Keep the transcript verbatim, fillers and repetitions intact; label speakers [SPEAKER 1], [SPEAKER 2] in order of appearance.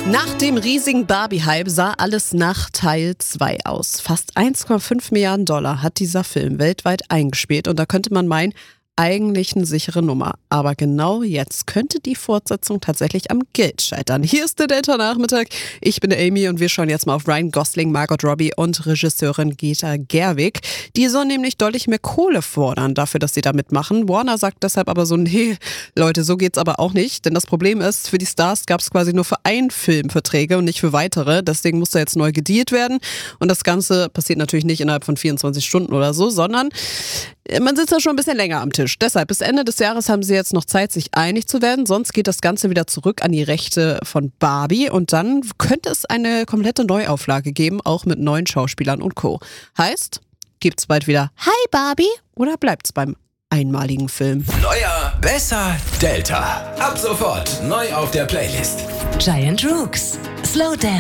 [SPEAKER 1] Nach dem riesigen Barbie-Hype sah alles nach Teil zwei aus. Fast eins Komma fünf Milliarden Dollar hat dieser Film weltweit eingespielt und da könnte man meinen, eigentlich eine sichere Nummer. Aber genau jetzt könnte die Fortsetzung tatsächlich am Geld scheitern. Hier ist der Delta-Nachmittag. Ich bin der Amy und wir schauen jetzt mal auf Ryan Gosling, Margot Robbie und Regisseurin Greta Gerwig. Die sollen nämlich deutlich mehr Kohle fordern dafür, dass sie da mitmachen. Warner sagt deshalb aber so, nee, Leute, so geht's aber auch nicht. Denn das Problem ist, für die Stars gab es quasi nur für einen Film Verträge und nicht für weitere. Deswegen muss da jetzt neu gedealt werden. Und das Ganze passiert natürlich nicht innerhalb von vierundzwanzig Stunden oder so, sondern man sitzt da schon ein bisschen länger am Tisch. Deshalb, bis Ende des Jahres haben sie jetzt noch Zeit, sich einig zu werden. Sonst geht das Ganze wieder zurück an die Rechte von Barbie. Und dann könnte es eine komplette Neuauflage geben, auch mit neuen Schauspielern und Co. Heißt, gibt's bald wieder Hi Barbie oder bleibt's beim einmaligen Film?
[SPEAKER 2] Neuer, besser, Delta. Ab sofort neu auf der Playlist.
[SPEAKER 3] Giant Rooks. Slow Dance.